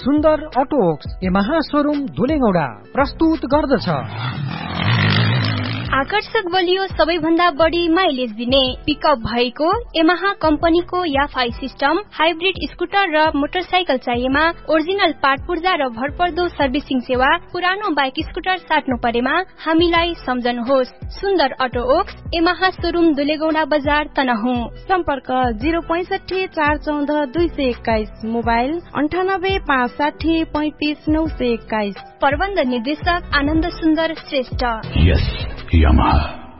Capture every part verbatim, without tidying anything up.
सुन्दर अटोक्स Yamaha showroom धुलेगौडा प्रस्तुत गर्दछ। आकर्षक बलियो सबैभन्दा बढी माइलेज दिने पिकअप भएको यामाहा कम्पनीको याफाई सिस्टम हाइब्रिड स्कुटर र मोटरसाइकल चाहिएमा ओरिजिनल पार्ट पूर्जा र भरपर्दो सर्भिसिङ सेवा पुरानो बाइक स्कुटर साट्नु परेमा हामीलाई सम्झनुहोस्। सुन्दर अटो ओक्स यामाहा शोरूम दुलेगौडा बजार तनहुँ। सम्पर्क जिरो पैसठी चार चौध दुई सय एक्काइस, मोबाइल अन्ठानब्बे पाँच साठी पैंतिस नौ सय एक्काइस। प्रबन्ध निर्देशक आनन्द सुन्दर श्रेष्ठ। यस यामाहा।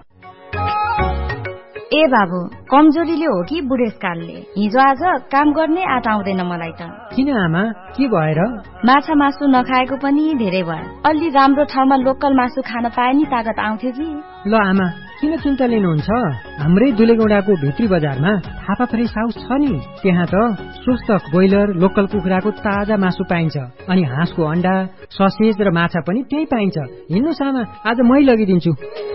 ए बाबु, कमजोरीले हो कि बुढेसकालले? हिजो आज काम गर्ने आँट आउँदैन मलाई त। किन आमा, के भएर? माछा मासु नखाएको पनि धेरै भयो। अलि राम्रो ठाउँमा लोकल मासु खान पाए नि तागत आउँथ्यो कि। ल आमा, किन चिन्ता लिनुहुन्छ? हाम्रै दुलेगौडाको भित्री बजारमा थापा फ्रेस हाउस छ नि, त्यहाँ त स्वस्थ ब्रोइलर लोकल कुखुराको ताजा मासु पाइन्छ, अनि हाँसको अण्डा, ससेज र माछा पनि त्यही पाइन्छ। हिँड्नुस् आमा, आज मै लगिदिन्छु।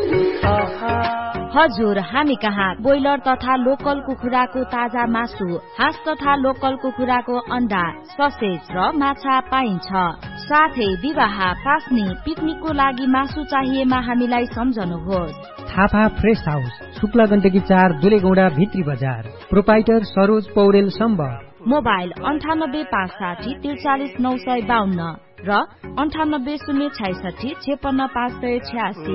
हजुर, हामी कहाँ ब्रोइलर तथा लोकल कुखुराको ताजा मासु, हाँस तथा लोकल कुखुराको अण्डा, ससेज र माछा पाइन्छ। साथै विवाह, पास्नी, पिकनिकको लागि मासु चाहिएमा हामीलाई सम्झनुहोस्। थापा फ्रेस हाउस, शुक्ला गण्डकी चार, दुलेगौडा भित्री बजार। प्रोपाइटर सरोज पौडेल सम्बर। मोबाइल अन्ठानब्बे पाँच साठी त्रिचालिस नौ सय बाहन्न र अन्ठानब्बे शून्य छैसठी छेपन्न पाँच सय छ्यासी।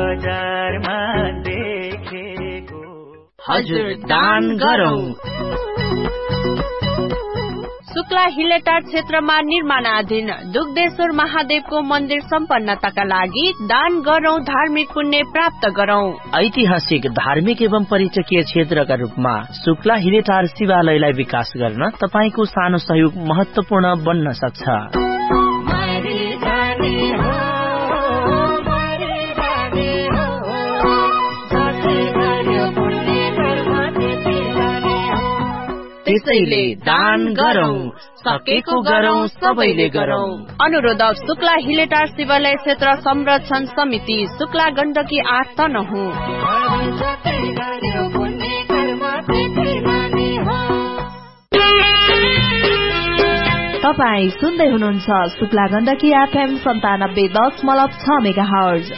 हजुर, दान गरौँ। शुक्ला हिलेटार क्षेत्रमा निर्माणाधीन दुग्धेश्वर महादेवको मन्दिर सम्पन्नताका लागि दान गरौं, धार्मिक पुण्य प्राप्त गरौं। ऐतिहासिक, धार्मिक एवं पर्यटकीय क्षेत्रका रूपमा शुक्ला हिलेटार शिवालयलाई विकास गर्न तपाईको सानो सहयोग महत्वपूर्ण बन्न सक्छ। त्यसैले दान गरौं, सकेको गरौं, सबैले गरौं। अनुरोधक शुक्ला हिलेटार शिवालय क्षेत्र संरक्षण समिति, शुक्ला गण्डकी आठ तनहुँ। तपाई सुन्दै हुनुहुन्छ शुक्ला गण्डकी एफएम सन्तानब्बे दशमलव छ मेगा हर्ज।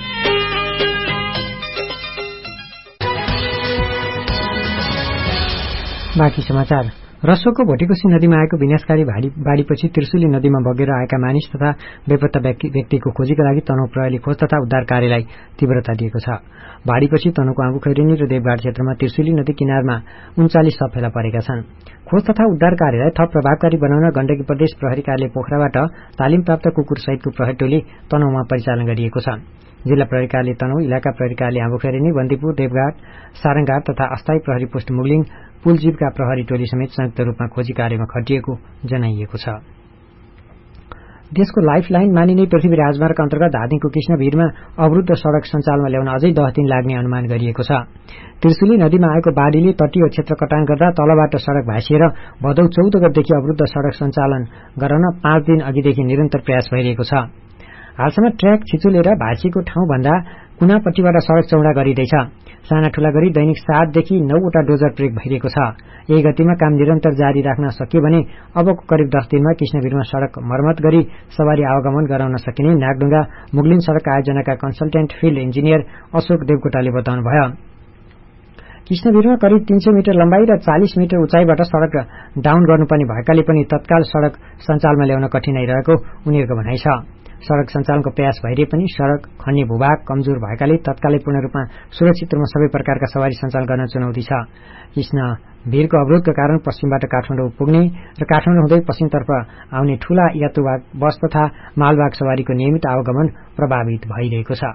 बाँकी समाचार। रसोको भोटेकोशी नदीमा आएको विनाशकारी बाढीपछि त्रिशुली नदीमा बगेर आएका मानिस तथा बेपत्ता व्यक्तिको खोजीका लागि तनहुँ प्रहरीले खोज तथा उद्धार कार्यलाई तीव्रता दिएको छ। बाढीपछि तनहुँको आँबुखैरेनी र देवघाट क्षेत्रमा त्रिशुली नदी किनारमा उन्चालिस शव फेला परेका छन्। खोज तथा उद्धार कार्यलाई थप प्रभावकारी बनाउन गण्डकी प्रदेश प्रहरी कार्यालय पोखराबाट तालिम प्राप्त कुकुर सहितको प्रहरी टोली तनहुँमा परिचालन गरिएको छ। जिल्ला प्रहरी कार्यालय तनहुँ, इलाका प्रहरी कार्यालय आँबुखैरेनी, बन्दीपुर, देवघाट, सारङघाट तथा अस्थायी प्रहरी पोस्ट मुगलिङ, पुलजीवका प्रहरी टोली समेत संयुक्त रूपमा खोजी कार्यमा खटिएको जनाइएको छ। देशको लाइफलाइन मानिने पृथ्वी राजमार्ग अन्तर्गत धादिङको कृष्णभिरमा अवरुद्ध सड़क सञ्चालनमा ल्याउन अझै दस दिन लाग्ने अनुमान गरिएको छ। त्रिशुली नदीमा आएको बाढीले तटीय क्षेत्र कटान गर्दा तलबाट सड़क भाँसिएर भदौ चौध गतेदेखि अवरुद्ध सड़क सञ्चालन गराउन पाँच दिन अघिदेखि निरन्तर प्रयास भइरहेको छ। हालसम्म ट्र्याक छिचुलेर भाँसिएको ठाउँभन्दा कुनापट्टिबाट सड़क चौडा गरिँदैछ। साना ठूला गरी दैनिक सातदेखि नौवटा डोजर प्रयोग भइरहेको छ। यही गतिमा काम निरन्तर जारी राख्न सकियो भने अबको करिब दस दिनमा कृष्णभिरमा सड़क मर्मत गरी सवारी आवागमन गराउन सकिने नागडुङ्गा मुगलिन सड़क आयोजनाका कन्सल्टेन्ट फिल्ड इन्जिनियर अशोक देवकोटाले बताउनुभयो। कृष्णभिरमा करिब तीन सय मिटर लम्बाई र चालिस मिटर उचाइबाट सड़क डाउन गर्नुपर्ने भएकाले पनि तत्काल सड़क सञ्चालनमा ल्याउन कठिनाई रहेको उनीहरूको भनाइ छ। सड़क सञ्चालनको प्रयास भइरहे पनि सड़क खन्ने भूभाग कमजोर भएकाले तत्कालै पूर्ण रूपमा सुरक्षित रूपमा सबै प्रकारका सवारी सञ्चालन गर्न चुनौती छ। कृष्ण भीरको अवरोधका कारण पश्चिमबाट काठमाडौँ पुग्ने र काठमाडौँ हुँदै पश्चिमतर्फ आउने ठूला यात्रुवाहक बस तथा मालवाहक सवारीको नियमित आवागमन प्रभावित भइरहेको छ।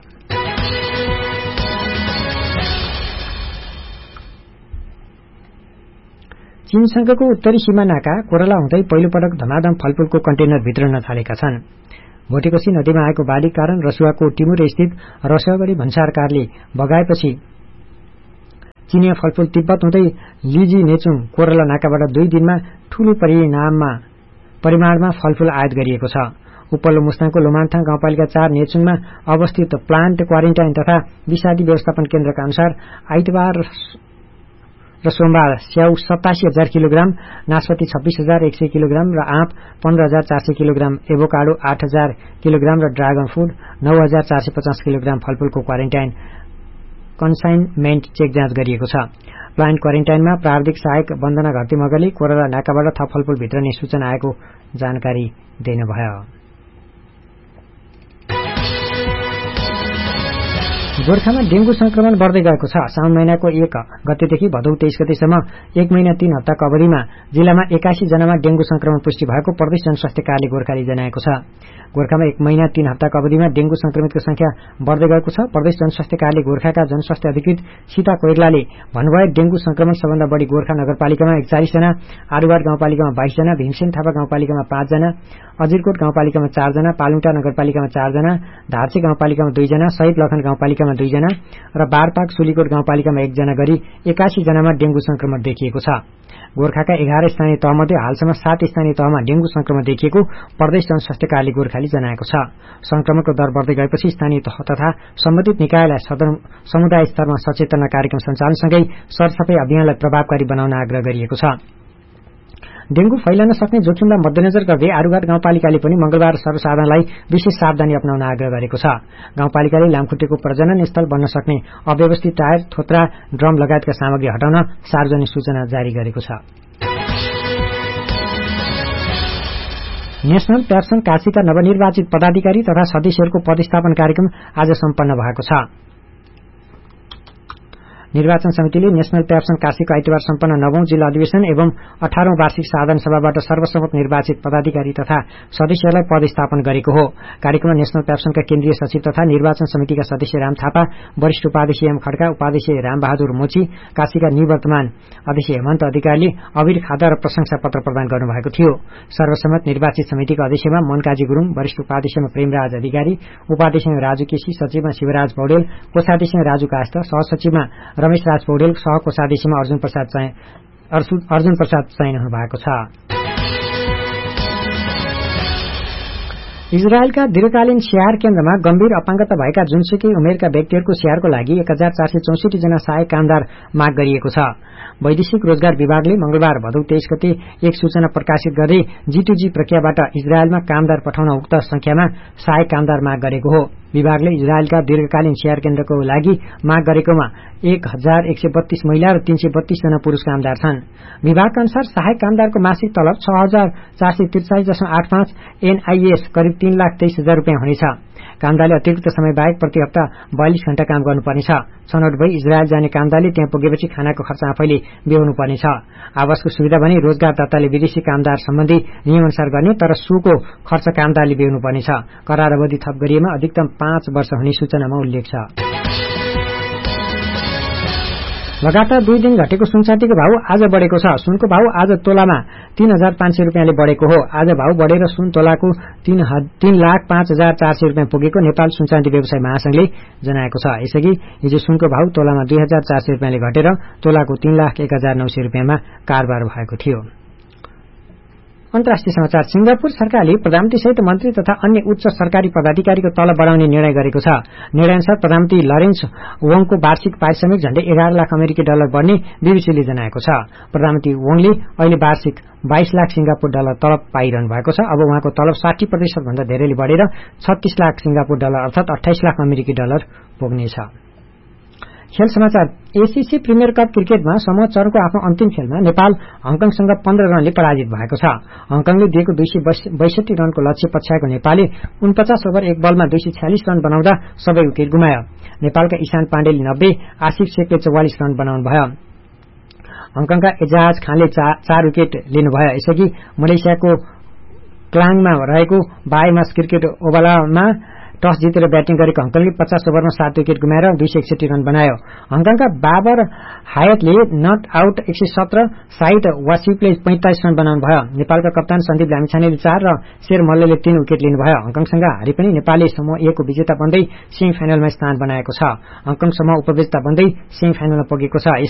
चीनसँगको उत्तरी सीमा नाका कोरला हुँदै पहिलोपटक धमाधम फलफूलको कन्टेनर भित्रन थालेका छन्। भोटेकोशी नदीमा आएको बाढी कारण रसुवाको टिमुर स्थित रसुवागढी भन्सारकारले बगाएपछि चिनिया फलफूल तिब्बत हुँदै लिजी नेचुङ कोरला नाकाबाट दुई दिनमा ठूलो परिणाममा परिमाणमा फलफूल आयात गरिएको छ। उपल्लो मुस्ताङको लोमान्थाङ गाउँपालिका चार नेचुङमा अवस्थित प्लान्ट क्वारेन्टाइन तथा विषादी व्यवस्थापन केन्द्रका अनुसार आइतबार र सोमबार स्याउ सतासी हजार किलोग्राम, नास्पाती छब्बीस हजार एक सय किलोग्राम र आँप पन्ध्र हजार चार सय किलोग्राम, एभोकाडो आठ हजार किलोग्राम र ड्रागन फ्रूट नौ हजार चार सय पचास किलोग्राम फलफूलको क्वारेन्टाइन कन्साइनमेन्ट चेक जाँच गरिएको छ। प्लान्ट क्वारेन्टाइनमा प्राविधिक सहायक वन्दना घरती मगरले कोरोना नाकाबाट थप फलफूल भित्रने सूचना आएको जानकारी दिनुभयो। गोर्खामा डेंगू संक्रमण बढ्दै गएको छ। साउन महिनाको एक गतेदेखि भदौ तेइस गतेसम्म एक महिना तीन हप्ताको अवधिमा जिल्लामा एकासी जनामा डेंगू संक्रमण पुष्टि भएको प्रदेश जनस्वास्थ्य कार्यालय गोर्खाले जनाएको छ। गोर्खामा एक महिना तीन हप्ताको अवधिमा डेंगू संक्रमितको संख्या बढ्दै गएको छ। प्रदेश जनस्वास्थ्य कार्यालय गोर्खाका जनस्वास्थ्य अधिकृत सीता कोइरलाले भन्नुभयो, डेंगू संक्रमण सबभन्दा बढी गोर्खा नगरपालिकामा एकचालिस जना, आरुवार गाउँपालिकामा बाइस जना, भीमसेन थापा गाउँपालिकामा पाँच जना, अजिरकोट गाउँपालिकामा चार जना, पालुङटा नगरपालिकामा चार जना, धार्चे गाउँपालिकामा दुई जना, शहीद लखन गाउँपालिकामा दुई जना र बारपाक सुलीकोट गाउँपालिकामा एक जना गरी एकासी जनामा डेंगू संक्रमण देखिएको छ। गोर्खाका एघार स्थानीय तहमध्ये हालसम्म सात स्थानीय तहमा डेंगू संक्रमण देखिएको प्रदेश जनस्वास्थ्य कार्यालय गोर्खाले जनाएको छ। संक्रमणको दर बढ्दै गएपछि स्थानीय तह तथा सम्बन्धित निकायलाई समुदाय स्तरमा सचेतना कार्यक्रम सञ्चालनसँगै सरसफाई अभियानलाई प्रभावकारी बनाउन आग्रह गरिएको छ। डेंगू फैलन सक्ने जोखिमलाई मध्यनजर गर्दै आरुघाट गाउँपालिकाले पनि मंगलबार सर्वसाधारणलाई विशेष सावधानी अपनाउन आग्रह गरेको छ। गाउँपालिकाले लामखुट्टेको प्रजनन स्थल बन्न सक्ने अव्यवस्थित टायर, थोत्रा, ड्रम लगायतका सामग्री हटाउन सार्वजनिक सूचना जारी गरेको छ। नेशनल प्यार्सन काशीका नवनिर्वाचित पदाधिकारी तथा सदस्यहरूको पदस्थापन कार्यक्रम आज सम्पन्न भएको छ। निर्वाचन समितिले नेशनल प्यार्सन काशीको आइतबार सम्पन्न नवौं जिल्ला अधिवेशन एवं अठारौं वार्षिक साधारण सभाबाट सर्वसम्मत निर्वाचित पदाधिकारी तथा सदस्यहरूलाई पदस्थापन गरेको हो। कार्यक्रममा नेशनल प्यार्सनका केन्द्रीय सचिव तथा निर्वाचन समितिका सदस्य राम थापा, वरिष्ठ उपाध्यक्ष एम खड्का, उपाध्यक्ष रामबहादुर मोची, काशीका निवर्तमान अध्यक्ष हेमन्त अधिकारीले अबिर खादा र प्रशंसा पत्र प्रदान गर्नुभएको थियो। सर्वसम्मत निर्वाचित समितिका अध्यक्षमा मनकाजी गुरूङ, वरिष्ठ उपाध्यक्षमा प्रेमराज अधिकारी, उपाध्यक्षमा राजु केसी, सचिवमा शिवराज पौडेल, कोषाध्यक्षमा राजु काष्ट, सहसचिवमा रमेश राज पौडेल, सहकोषाध्यक्षमा अर्जुन प्रसाद अर्जुन प्रसाद चयन हुनु भएको छ। इजरायलका दीर्घकालीन स्याहार केन्द्रमा गम्भीर अपाङ्गता भएका जुनसुकै उमेरका व्यक्तिहरूको स्याहारको लागि एक हजार चार सय चौसठी जना सहायक कामदार माग गरिएको छ। वैदेशिक रोजगार विभागले मंगलबार भदौ तेइस गते एक सूचना प्रकाशित गर्दै जी टू जी प्रक्रियाबाट इजरायलमा कामदार पठाउन उक्त संख्यामा सहायक कामदार माग गरेको हो। विभागले इजरायलका दीर्घकालीन स्याहार केन्द्रको लागि माग गरेकोमा एक हजार एक सय बत्तीस महिला र तीन सय बत्तीस जना पुरूष कामदार छन्। विभागका अनुसार सहायक कामदारको मासिक तलब छ हजार चार सय त्रिचालिस दशमलव आठ पाँच एनआईएस करिब तीन लाख तेइस हजार रूपियाँ हुनेछ। कामदारले अतिरिक्त समय बाहेक प्रति हप्ता बयालिस घण्टा काम गर्नुपर्नेछ। छनौट भई इजरायल जाने कामदारले त्यहाँ पुगेपछि खानाको खर्च आफैले बेहोर्नुपर्नेछ। आवासको सुविधा भने रोजगारदाताले विदेशी कामदार सम्बन्धी नियमअनुसार गर्ने, तर सुको खर्च कामदारले बेहोर्नुपर्नेछ। करार अवधि थप गरिएमा अधिकतम पाँच वर्ष हुने सूचनामा उल्लेख छ। लगातार दुई दिन घटेको सुनचाँदीको भाव आज बढेको छ। सुनको भाव आज तोलामा तीन हजार पाँच सय रूपियाँले बढेको हो। आज भाव बढेर सुन तोलाको तीन, तीन लाख पाँच हजार चार सय रूपियाँ पुगेको नेपाल सुनचाँदी व्यवसाय महासंघले जनाएको छ। यसअघि हिजो सुनको भाव तोलामा दुई हजार चार सय रूपियाँले घटेर तोलाको तीन लाख एक हजार नौ सय रूपियाँमा कारोबार भएको थियो। अन्तर्राष्ट्रिय समाचार। सिंगापुर सरकारले प्रधानमन्त्री सहित मन्त्री तथा अन्य उच्च सरकारी पदाधिकारीको तलब बढ़ाउने निर्णय गरेको छ। निर्णयअनुसार प्रधानमन्त्री लरेन्स वोङको वार्षिक पारिश्रमिक झण्डै एघार लाख अमेरिकी डलर बढ्ने बीबीसीले जनाएको छ। प्रधानमन्त्री वोङले अहिले वार्षिक बाइस लाख सिंगापुर डलर तलब पाइरहनु भएको छ। अब उहाँको तलब साठी प्रतिशत भन्दा धेरैले बढेर छत्तीस लाख सिंगापुर डलर अर्थात अठाइस लाख अमेरिकी डलर पुग्नेछ। खेल समाचार। एसीसी प्रिमियर कप क्रिकेटमा समूह चरणको आफ्नो अन्तिम खेलमा नेपाल हङकङसँग पन्ध्र रनले पराजित भएको छ। हङकङले दिएको दुई सय बैसठी रनको लक्ष्य पछ्याएको नेपालले उनपचास ओभर एक बलमा दुई सय छ्यालिस रन बनाउँदा सबै विकेट गुमायो। नेपालका ईशान पाण्डेले नब्बे, आसिफ शेखले चौवालिस रन बनाउनु भयो। हङकङका एजाज खानले चार विकेट लिनुभयो। यसअघि मलेसियाको क्लाङमा रहेको बायमास क्रिकेट ओभरमा टस जितेर ब्याटिङ गरेको हङकङले पचास ओभरमा सात विकेट गुमाएर दुई सय एकसठी रन बनायो। हङकङका बाबर हायतले नट आउट एक सय सत्र, साइद वासिफले पैंतालिस रन बनाउनु भयो। नेपालका कप्तान सन्दीप लामिछानेले चार र शेर मल्लले तीन विकेट लिनुभयो। हङकङसँग हारे पनि नेपालले समूह ए को विजेता बन्दै सेमी फाइनलमा स्थान बनाएको छ। हङकङ समूह उपविजेता बन्दै सेमी फाइनलमा पुगेको छ।